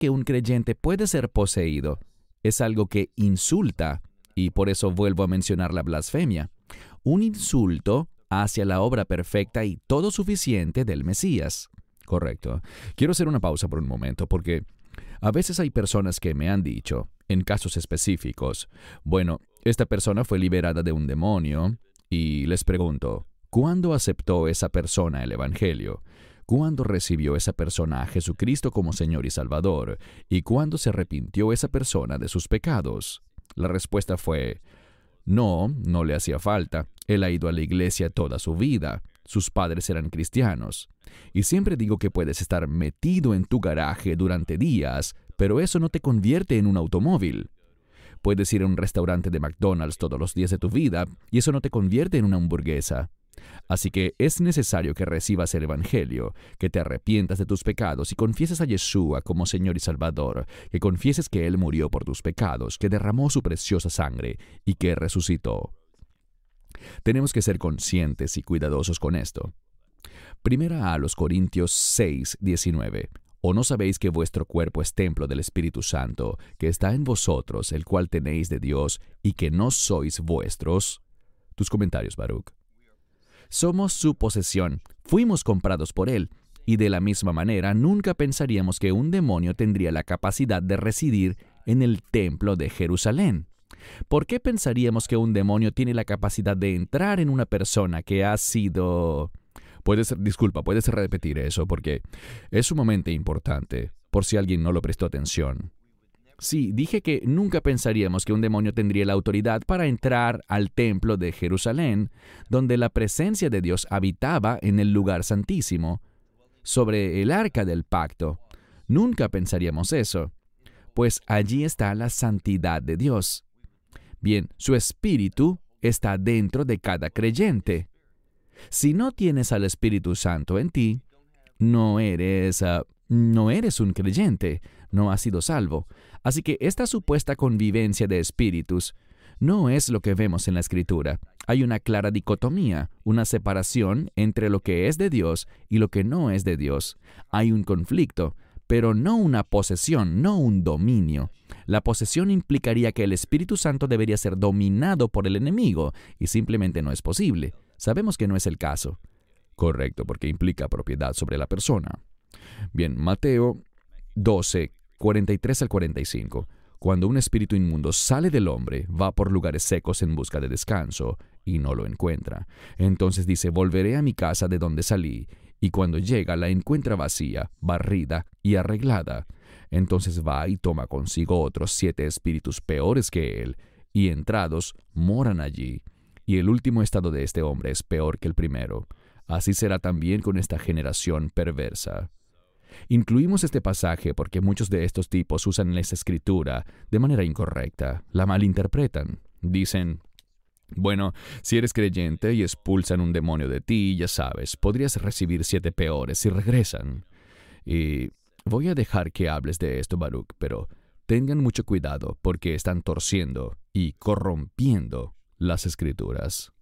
que un creyente puede ser poseído es algo que insulta, y por eso vuelvo a mencionar la blasfemia. Un insulto hacia la obra perfecta y todo suficiente del Mesías. Correcto. Quiero hacer una pausa por un momento porque a veces hay personas que me han dicho, en casos específicos, bueno, esta persona fue liberada de un demonio, y les pregunto, ¿cuándo aceptó esa persona el Evangelio? ¿Cuándo recibió esa persona a Jesucristo como Señor y Salvador? ¿Y cuándo se arrepintió esa persona de sus pecados? La respuesta fue, no le hacía falta. Él ha ido a la iglesia toda su vida. Sus padres eran cristianos. Y siempre digo que puedes estar metido en tu garaje durante días, pero eso no te convierte en un automóvil. Puedes ir a un restaurante de McDonald's todos los días de tu vida, y eso no te convierte en una hamburguesa. Así que es necesario que recibas el Evangelio, que te arrepientas de tus pecados y confieses a Yeshua como Señor y Salvador, que confieses que Él murió por tus pecados, que derramó su preciosa sangre y que resucitó. Tenemos que ser conscientes y cuidadosos con esto. Primera a los Corintios 6:19. ¿O no sabéis que vuestro cuerpo es templo del Espíritu Santo, que está en vosotros, el cual tenéis de Dios, y que no sois vuestros? Tus comentarios, Baruch. Somos su posesión, fuimos comprados por Él, y de la misma manera nunca pensaríamos que un demonio tendría la capacidad de residir en el templo de Jerusalén. ¿Por qué pensaríamos que un demonio tiene la capacidad de entrar en una persona que ha sido... Puedes repetir eso porque es sumamente importante, por si alguien no lo prestó atención. Sí, dije que nunca pensaríamos que un demonio tendría la autoridad para entrar al templo de Jerusalén, donde la presencia de Dios habitaba en el lugar santísimo, sobre el arca del pacto. Nunca pensaríamos eso, pues allí está la santidad de Dios. Bien, su espíritu está dentro de cada creyente. Si no tienes al Espíritu Santo en ti, no eres un creyente, no has sido salvo. Así que esta supuesta convivencia de espíritus no es lo que vemos en la Escritura. Hay una clara dicotomía, una separación entre lo que es de Dios y lo que no es de Dios. Hay un conflicto, pero no una posesión, no un dominio. La posesión implicaría que el Espíritu Santo debería ser dominado por el enemigo, y simplemente no es posible. Sabemos que no es el caso. Correcto, porque implica propiedad sobre la persona. Bien, Mateo 12, 43 al 45. Cuando un espíritu inmundo sale del hombre, va por lugares secos en busca de descanso, y no lo encuentra. Entonces dice, volveré a mi casa de donde salí, y cuando llega la encuentra vacía, barrida y arreglada. Entonces va y toma consigo otros 7 espíritus peores que él, y entrados moran allí. Y el último estado de este hombre es peor que el primero. Así será también con esta generación perversa. Incluimos este pasaje porque muchos de estos tipos usan esta escritura de manera incorrecta, la malinterpretan. Dicen, bueno, si eres creyente y expulsan un demonio de ti, ya sabes, podrías recibir 7 peores si regresan. Y voy a dejar que hables de esto, Baruch, pero tengan mucho cuidado porque están torciendo y corrompiendo las Escrituras.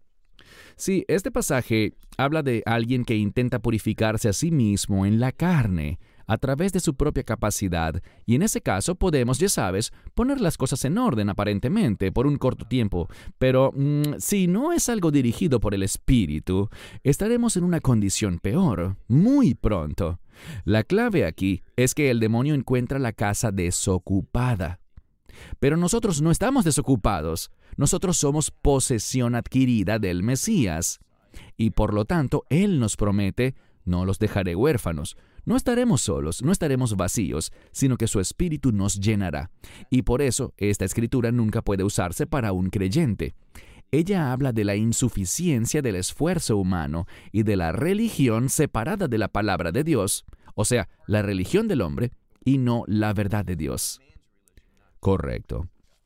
Sí, este pasaje habla de alguien que intenta purificarse a sí mismo en la carne, a través de su propia capacidad, y en ese caso podemos, ya sabes, poner las cosas en orden aparentemente por un corto tiempo, pero si no es algo dirigido por el Espíritu, estaremos en una condición peor, muy pronto. La clave aquí es que el demonio encuentra la casa desocupada. Pero nosotros no estamos desocupados. Nosotros somos posesión adquirida del Mesías. Y por lo tanto, Él nos promete, no los dejaré huérfanos. No estaremos solos, no estaremos vacíos, sino que su Espíritu nos llenará. Y por eso, esta escritura nunca puede usarse para un creyente. Ella habla de la insuficiencia del esfuerzo humano y de la religión separada de la palabra de Dios, o sea, la religión del hombre y no la verdad de Dios. Correcto.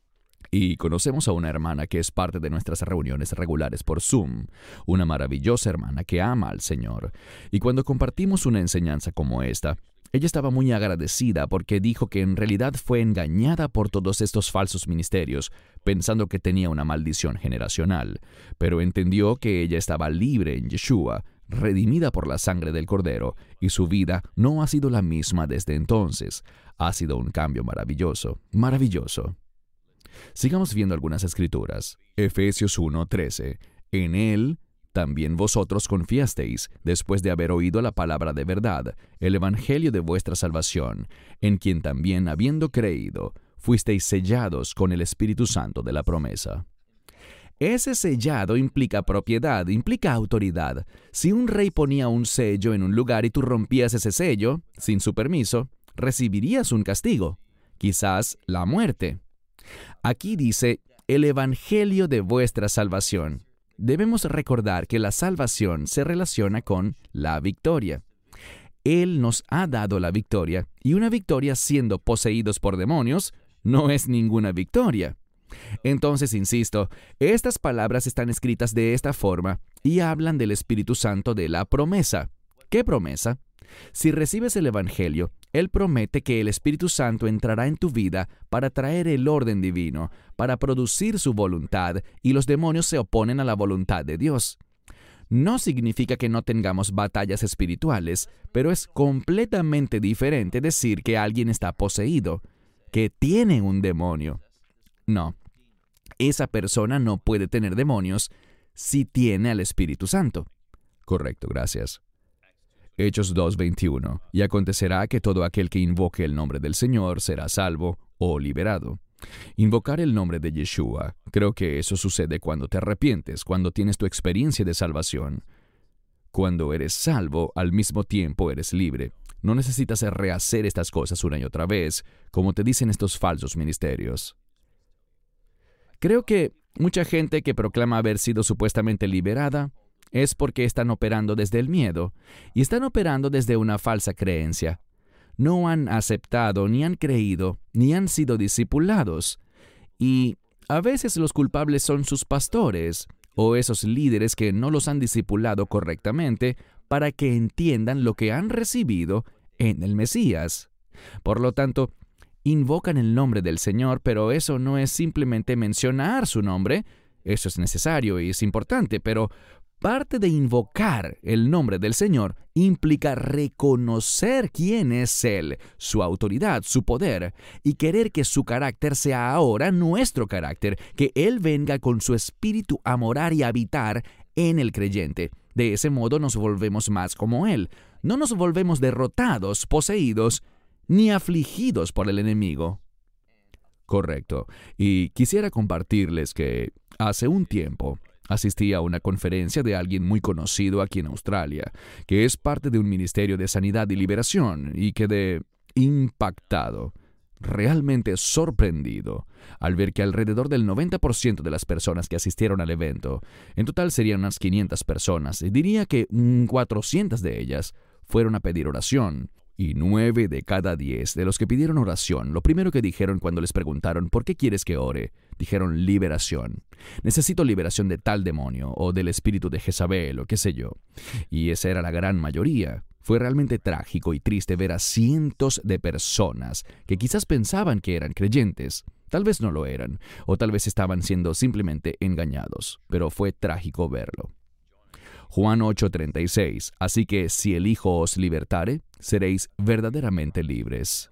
Y conocemos a una hermana que es parte de nuestras reuniones regulares por Zoom, una maravillosa hermana que ama al Señor. Y cuando compartimos una enseñanza como esta, ella estaba muy agradecida porque dijo que en realidad fue engañada por todos estos falsos ministerios, pensando que tenía una maldición generacional, pero entendió que ella estaba libre en Yeshua, redimida por la sangre del Cordero, y su vida no ha sido la misma desde entonces. Ha sido un cambio maravilloso, maravilloso. Sigamos viendo algunas escrituras. Efesios 1:13. En Él también vosotros confiasteis, después de haber oído la palabra de verdad, el evangelio de vuestra salvación, en quien también, habiendo creído, fuisteis sellados con el Espíritu Santo de la promesa. Ese sellado implica propiedad, implica autoridad. Si un rey ponía un sello en un lugar y tú rompías ese sello, sin su permiso, recibirías un castigo, quizás la muerte. Aquí dice, el evangelio de vuestra salvación. Debemos recordar que la salvación se relaciona con la victoria. Él nos ha dado la victoria, y una victoria siendo poseídos por demonios no es ninguna victoria. Entonces, insisto, estas palabras están escritas de esta forma y hablan del Espíritu Santo de la promesa. ¿Qué promesa? Si recibes el Evangelio, Él promete que el Espíritu Santo entrará en tu vida para traer el orden divino, para producir su voluntad, y los demonios se oponen a la voluntad de Dios. No significa que no tengamos batallas espirituales, pero es completamente diferente decir que alguien está poseído, que tiene un demonio. No, esa persona no puede tener demonios si tiene al Espíritu Santo. Correcto, gracias. Hechos 2:21. Y acontecerá que todo aquel que invoque el nombre del Señor será salvo o liberado. Invocar el nombre de Yeshua, creo que eso sucede cuando te arrepientes, cuando tienes tu experiencia de salvación. Cuando eres salvo, al mismo tiempo eres libre. No necesitas rehacer estas cosas una y otra vez, como te dicen estos falsos ministerios. Creo que mucha gente que proclama haber sido supuestamente liberada es porque están operando desde el miedo y están operando desde una falsa creencia. No han aceptado, ni han creído, ni han sido discipulados. Y a veces los culpables son sus pastores o esos líderes que no los han discipulado correctamente para que entiendan lo que han recibido en el Mesías. Por lo tanto, invocan el nombre del Señor, pero eso no es simplemente mencionar su nombre. Eso es necesario y es importante, pero parte de invocar el nombre del Señor implica reconocer quién es Él, su autoridad, su poder, y querer que su carácter sea ahora nuestro carácter, que Él venga con su espíritu a morar y habitar en el creyente. De ese modo nos volvemos más como Él. No nos volvemos derrotados, poseídos, ni afligidos por el enemigo. Correcto. Y quisiera compartirles que hace un tiempo asistí a una conferencia de alguien muy conocido aquí en Australia, que es parte de un ministerio de sanidad y liberación, y quedé impactado, realmente sorprendido, al ver que alrededor del 90% de las personas que asistieron al evento, en total serían unas 500 personas, y diría que 400 de ellas fueron a pedir oración. Y 9 de cada 10 de los que pidieron oración, lo primero que dijeron cuando les preguntaron ¿por qué quieres que ore? Dijeron liberación. Necesito liberación de tal demonio o del espíritu de Jezabel o qué sé yo. Y esa era la gran mayoría. Fue realmente trágico y triste ver a cientos de personas que quizás pensaban que eran creyentes. Tal vez no lo eran, o tal vez estaban siendo simplemente engañados, pero fue trágico verlo. Juan 8:36. Así que si el Hijo os libertare, seréis verdaderamente libres.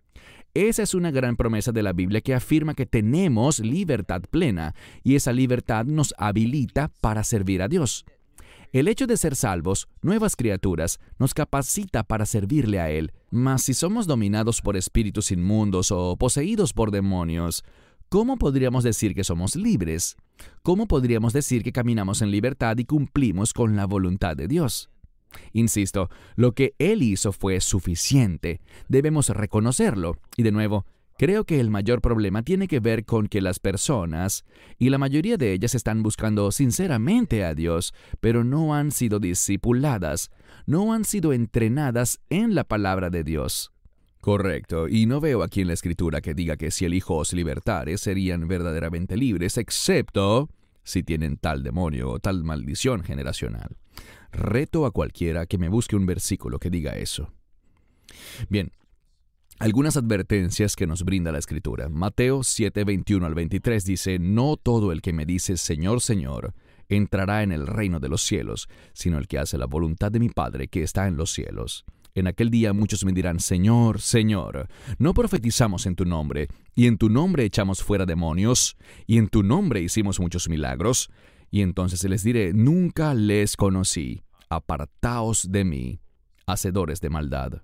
Esa es una gran promesa de la Biblia que afirma que tenemos libertad plena, y esa libertad nos habilita para servir a Dios. El hecho de ser salvos, nuevas criaturas, nos capacita para servirle a Él. Mas si somos dominados por espíritus inmundos o poseídos por demonios, ¿cómo podríamos decir que somos libres? ¿Cómo podríamos decir que caminamos en libertad y cumplimos con la voluntad de Dios? Insisto, lo que Él hizo fue suficiente. Debemos reconocerlo. Y de nuevo, creo que el mayor problema tiene que ver con que las personas, y la mayoría de ellas están buscando sinceramente a Dios, pero no han sido discipuladas, no han sido entrenadas en la palabra de Dios. Correcto, y no veo aquí en la Escritura que diga que si el Hijo os libertare, serían verdaderamente libres, excepto si tienen tal demonio o tal maldición generacional. Reto a cualquiera que me busque un versículo que diga eso. Bien, algunas advertencias que nos brinda la Escritura. Mateo 7:21 al 23 dice, no todo el que me dice Señor, Señor, entrará en el reino de los cielos, sino el que hace la voluntad de mi Padre que está en los cielos. En aquel día muchos me dirán, Señor, Señor, ¿no profetizamos en tu nombre, y en tu nombre echamos fuera demonios, y en tu nombre hicimos muchos milagros? Y entonces les diré, nunca les conocí, apartaos de mí, hacedores de maldad.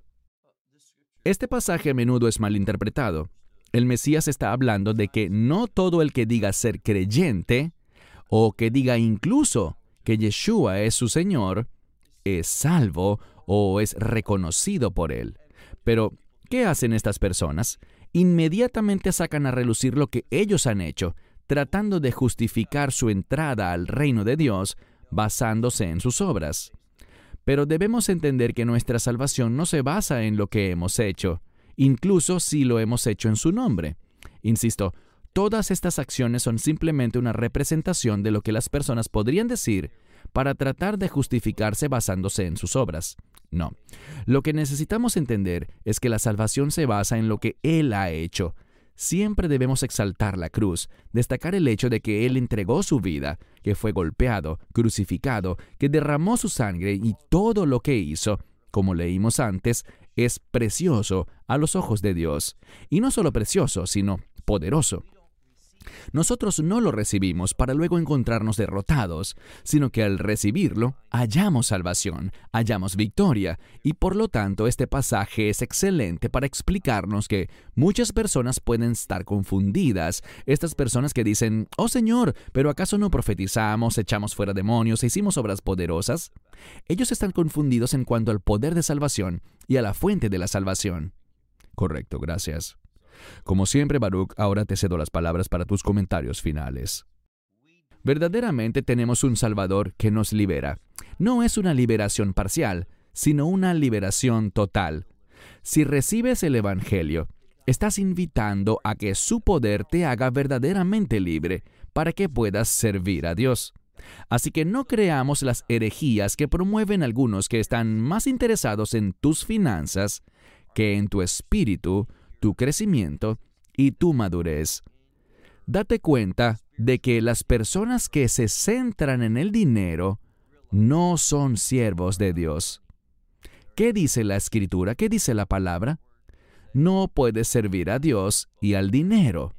Este pasaje a menudo es malinterpretado. El Mesías está hablando de que no todo el que diga ser creyente, o que diga incluso que Yeshua es su Señor, es salvo o es reconocido por Él. Pero, ¿qué hacen estas personas? Inmediatamente sacan a relucir lo que ellos han hecho, tratando de justificar su entrada al reino de Dios basándose en sus obras. Pero debemos entender que nuestra salvación no se basa en lo que hemos hecho, incluso si lo hemos hecho en su nombre. Insisto, todas estas acciones son simplemente una representación de lo que las personas podrían decir para tratar de justificarse basándose en sus obras. No. Lo que necesitamos entender es que la salvación se basa en lo que Él ha hecho. Siempre debemos exaltar la cruz, destacar el hecho de que Él entregó su vida, que fue golpeado, crucificado, que derramó su sangre y todo lo que hizo, como leímos antes, es precioso a los ojos de Dios. Y no solo precioso, sino poderoso. Nosotros no lo recibimos para luego encontrarnos derrotados, sino que al recibirlo hallamos salvación, hallamos victoria, y por lo tanto este pasaje es excelente para explicarnos que muchas personas pueden estar confundidas. Estas personas que dicen, «Oh Señor, ¿pero acaso no profetizamos, echamos fuera demonios e hicimos obras poderosas?» Ellos están confundidos en cuanto al poder de salvación y a la fuente de la salvación. Correcto, gracias. Como siempre, Baruch, ahora te cedo las palabras para tus comentarios finales. Verdaderamente tenemos un Salvador que nos libera. No es una liberación parcial, sino una liberación total. Si recibes el Evangelio, estás invitando a que su poder te haga verdaderamente libre para que puedas servir a Dios. Así que no creamos las herejías que promueven algunos que están más interesados en tus finanzas que en tu espíritu, tu crecimiento y tu madurez. Date cuenta de que las personas que se centran en el dinero no son siervos de Dios. ¿Qué dice la Escritura? ¿Qué dice la palabra? No puedes servir a Dios y al dinero.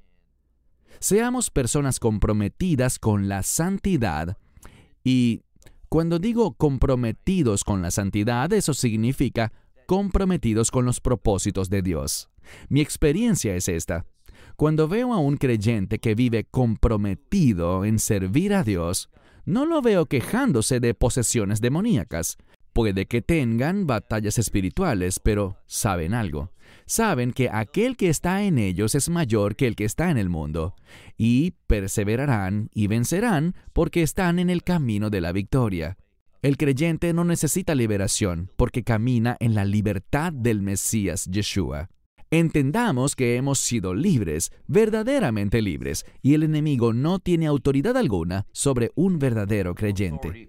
Seamos personas comprometidas con la santidad, y cuando digo comprometidos con la santidad, eso significa comprometidos con los propósitos de Dios. Mi experiencia es esta. Cuando veo a un creyente que vive comprometido en servir a Dios, no lo veo quejándose de posesiones demoníacas. Puede que tengan batallas espirituales, pero ¿saben algo? Saben que aquel que está en ellos es mayor que el que está en el mundo, y perseverarán y vencerán porque están en el camino de la victoria. El creyente no necesita liberación porque camina en la libertad del Mesías Yeshua. Entendamos que hemos sido libres, verdaderamente libres, y el enemigo no tiene autoridad alguna sobre un verdadero creyente.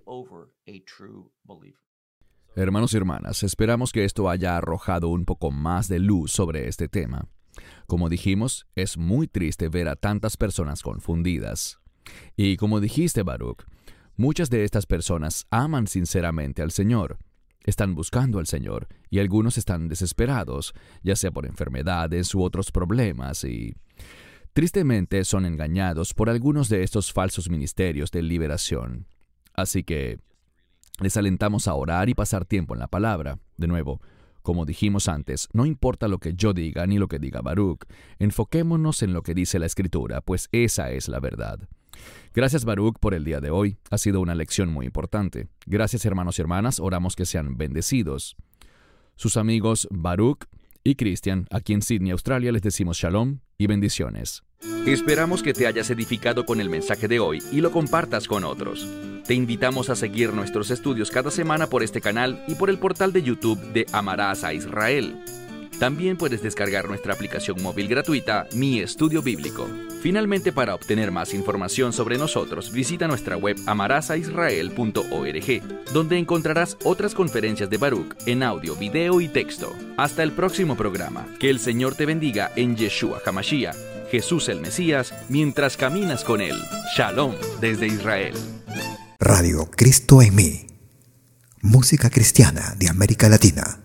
Hermanos y hermanas, esperamos que esto haya arrojado un poco más de luz sobre este tema. Como dijimos, es muy triste ver a tantas personas confundidas. Y como dijiste, Baruch, muchas de estas personas aman sinceramente al Señor. Están buscando al Señor, y algunos están desesperados, ya sea por enfermedades u otros problemas, y tristemente son engañados por algunos de estos falsos ministerios de liberación. Así que les alentamos a orar y pasar tiempo en la palabra. De nuevo, como dijimos antes, no importa lo que yo diga ni lo que diga Baruch, enfoquémonos en lo que dice la Escritura, pues esa es la verdad. Gracias, Baruch, por el día de hoy. Ha sido una lección muy importante. Gracias, hermanos y hermanas. Oramos que sean bendecidos. Sus amigos Baruch y Cristian, aquí en Sydney, Australia, les decimos shalom y bendiciones. Esperamos que te hayas edificado con el mensaje de hoy y lo compartas con otros. Te invitamos a seguir nuestros estudios cada semana por este canal y por el portal de YouTube de Amarás a Israel. También puedes descargar nuestra aplicación móvil gratuita, Mi Estudio Bíblico. Finalmente, para obtener más información sobre nosotros, visita nuestra web amarasaisrael.org, donde encontrarás otras conferencias de Baruch en audio, video y texto. Hasta el próximo programa. Que el Señor te bendiga en Yeshua HaMashiach, Jesús el Mesías, mientras caminas con Él. Shalom desde Israel. Radio Cristo en mí. Música cristiana de América Latina.